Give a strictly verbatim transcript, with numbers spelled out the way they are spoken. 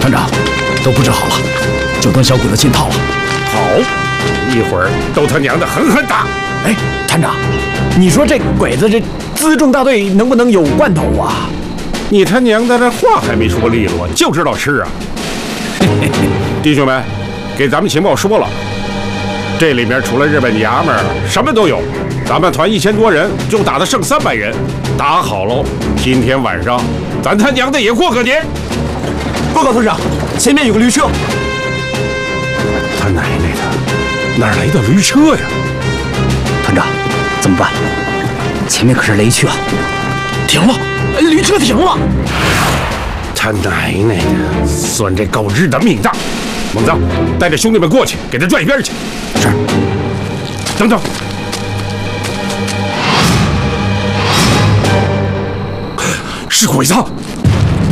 团长，都布置好了，就等小鬼子进套了。 好，一会儿都他娘的狠狠打！ 哎，团长，你说这鬼子这辎重大队能不能有罐头啊？ 你他娘的这话还没说利落，就知道吃啊！弟兄们，给咱们情报说了，这里面除了日本娘们儿，什么都有。咱们团一千多人，就打得剩三百人，打好喽！今天晚上，咱他娘的也过个年。 报告团长，前面有个驴车。 他奶奶的，哪来的驴车呀？ 团长，怎么办？前面可是雷区啊！停了，驴车停了！ 他奶奶的，算这狗日的命大！猛子，带着兄弟们过去，给他拽一边去。 是。 等等。是鬼子！